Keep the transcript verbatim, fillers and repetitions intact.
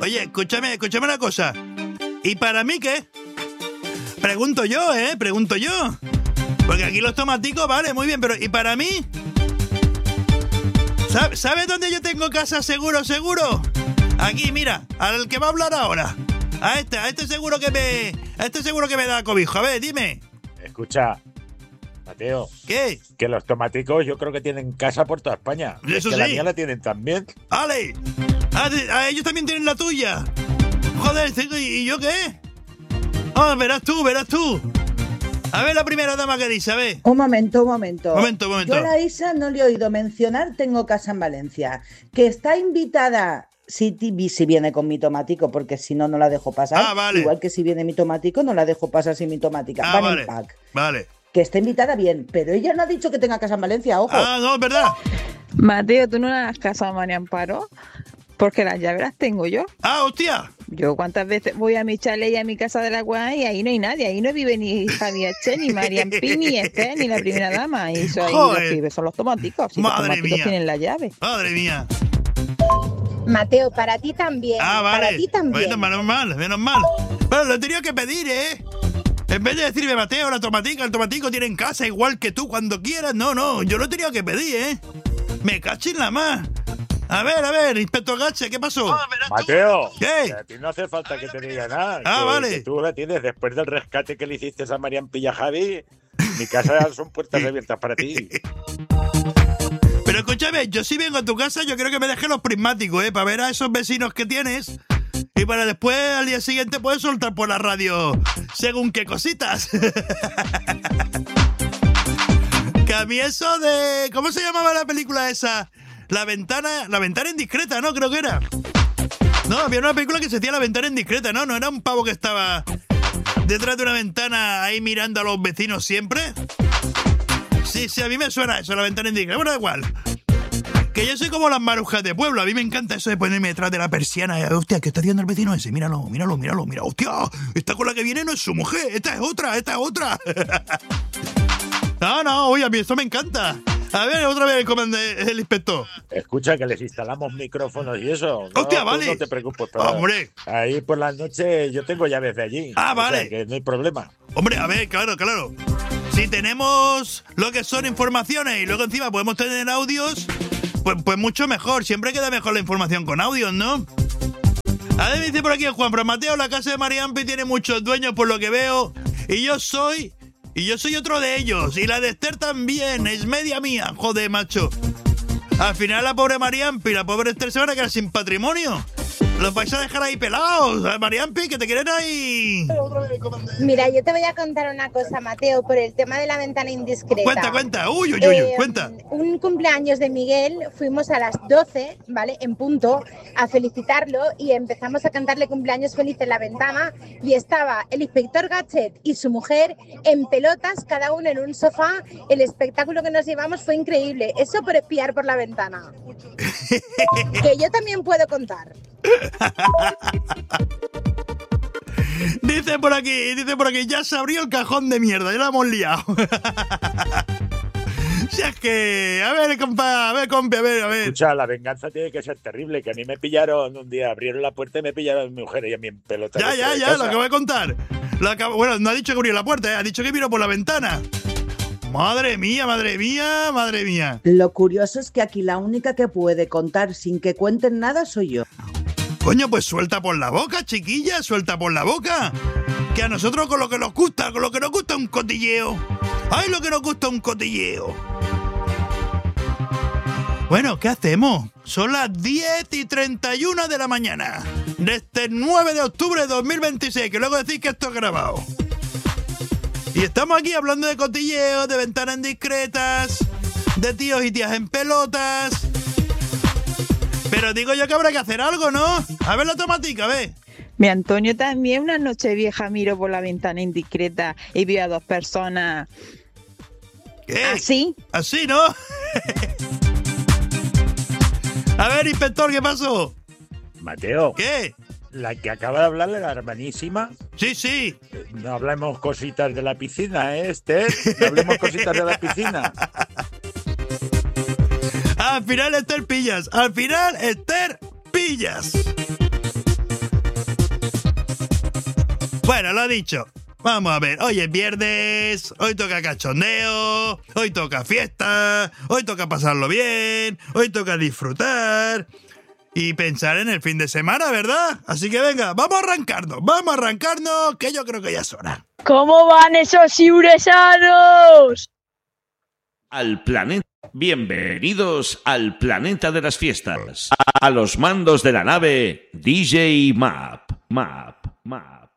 Oye, escúchame, escúchame una cosa. ¿Y para mí qué? Pregunto yo, ¿eh? Pregunto yo. Porque aquí los tomaticos, vale, muy bien, pero ¿y para mí? ¿Sabes sabe dónde yo tengo casa seguro, seguro? Aquí, mira, al que va a hablar ahora. A este, a este seguro que me... A este seguro que me da cobijo. A ver, dime. Escucha, Mateo. ¿Qué? Que los tomaticos yo creo que tienen casa por toda España. Eso que sí. La mía la tienen también. ¡Ale! A, a ellos también tienen la tuya. Joder, ¿y yo qué? Ah, verás tú, verás tú. A ver la primera dama que dice, a ver. Un momento, un momento. Momento, momento. Yo a la Isa no le he oído mencionar tengo casa en Valencia. Que está invitada, si, si viene con mi tomatico, porque si no, no la dejo pasar. Ah, vale. Igual que si viene mi tomatico, no la dejo pasar sin mi tomática. Ah, Van vale. en pack. Vale. Que está invitada bien, pero ella no ha dicho que tenga casa en Valencia, ojo. Ah, no, es verdad. Mateo, ¿tú no le has casado a María Amparo? Porque las llaves las tengo yo. Ah, hostia. Yo cuántas veces voy a mi chalet y a mi casa de la Guay y ahí no hay nadie. Ahí no vive ni Javier Che, ni Marian Pi, ni Esther, ni la primera dama. Y eso ahí Joder. los que viven son los tomáticos. Y Madre los tomáticos mía. tienen la llave. Madre mía. Mateo, para ti también. Ah, vale. Para ti también. Bueno, menos mal, menos mal. Pero lo he tenido que pedir, ¿eh? En vez de decirme, Mateo, la tomatica, el tomatico tiene en casa igual que tú cuando quieras. No, no, yo lo he tenido que pedir, ¿eh? Me caché en la más. A ver, a ver, Inspector Gache, ¿qué pasó? Mateo, ¿Qué? que a ti no hace falta que te diga nada. Ah, que, vale. que tú la tienes después del rescate que le hiciste a Marian Pilla Javi. Mi casa son puertas abiertas para ti. Pero escúchame, yo si vengo a tu casa, yo creo que me dejes los prismáticos, ¿eh? Para ver a esos vecinos que tienes. Y para después, al día siguiente, puedes soltar por la radio según qué cositas. Que a mí eso de... ¿Cómo se llamaba la película esa? La ventana... La ventana indiscreta, ¿no? Creo que era. No, había una película que se decía La ventana indiscreta, ¿no? No era un pavo que estaba detrás de una ventana ahí mirando a los vecinos siempre. Sí, sí, a mí me suena eso, La ventana indiscreta. Bueno, da igual. Que yo soy como las marujas de pueblo. A mí me encanta eso de ponerme detrás de la persiana. Y, hostia, ¿qué está haciendo el vecino ese? Míralo, míralo, míralo, mira. Hostia, esta con la que viene no es su mujer. Esta es otra, esta es otra. No, no, oye, a mí esto me encanta. A ver, otra vez el, comandante, el inspector. Escucha, que les instalamos micrófonos y eso. No, Hostia, tú vale. No te preocupes. Pero Hombre. Ahí por las noches yo tengo llaves de allí. Ah, o vale. sea, que no hay problema. Hombre, a ver, claro, claro. Si tenemos lo que son informaciones y luego encima podemos tener audios, pues, pues mucho mejor. Siempre queda mejor la información con audios, ¿no? A ver, me dice por aquí el Juan, pero Mateo, la casa de Mariampi tiene muchos dueños por lo que veo. Y yo soy... Y yo soy otro de ellos. Y la de Esther también. Es media mía. Joder, macho. Al final la pobre Mariampi y la pobre Esther se van a quedar sin patrimonio. Los vais a dejar ahí pelados. Mariampi, que te quieren ahí. Mira, yo te voy a contar una cosa, Mateo, por el tema de la ventana indiscreta. Cuenta, cuenta. Uy, uy, uy, Eh, cuenta. Un cumpleaños de Miguel, fuimos a las doce, ¿vale? En punto, a felicitarlo y empezamos a cantarle cumpleaños feliz en la ventana y estaba el inspector Gadget y su mujer en pelotas, cada uno en un sofá. El espectáculo que nos llevamos fue increíble. Eso por espiar por la ventana. Que yo también puedo contar. Dice por aquí, dice por aquí, ya se abrió el cajón de mierda, ya lo hemos liado. Si es que, a ver, compa, a ver, compa, a ver, a ver. Escucha, la venganza tiene que ser terrible. Que a mí me pillaron un día, abrieron la puerta y me pillaron a mi mujer y a mí en pelota. Ya, dentro ya, de ya, casa. lo acabo de contar. Lo acabo, bueno, no ha dicho que abrió la puerta, ¿eh? Ha dicho que miró por la ventana. Madre mía, madre mía, madre mía. Lo curioso es que aquí la única que puede contar sin que cuenten nada soy yo. Coño, pues suelta por la boca, chiquilla, suelta por la boca. Que a nosotros con lo que nos gusta, con lo que nos gusta un cotilleo. ¡Ay, lo que nos gusta un cotilleo! Bueno, ¿qué hacemos? Son las diez y treinta y una de la mañana de este nueve de octubre de dos mil veintiséis, que luego decís que esto es grabado. Y estamos aquí hablando de cotilleos, de ventanas indiscretas, de tíos y tías en pelotas. Pero digo yo que habrá que hacer algo, ¿no? A ver la tomatica, a ver. Mi Antonio también una noche vieja miro por la ventana indiscreta y vio a dos personas ¿Qué? así. Así, ¿no? A ver, inspector, ¿qué pasó? Mateo. ¿Qué? La que acaba de hablar de la hermanísima. Sí, sí. No hablemos cositas de la piscina, ¿eh, Esther? No hablemos cositas de la piscina. Al final, Esther pillas. Al final, Esther pillas. Bueno, lo dicho. Vamos a ver, hoy es viernes, hoy toca cachondeo, hoy toca fiesta, hoy toca pasarlo bien, hoy toca disfrutar y pensar en el fin de semana, ¿verdad? Así que venga, vamos a arrancarnos, vamos a arrancarnos, que yo creo que ya es hora. ¿Cómo van esos iuresanos? Al planeta. Bienvenidos al planeta de las fiestas. A, a los mandos de la nave D J Map, Map, Map.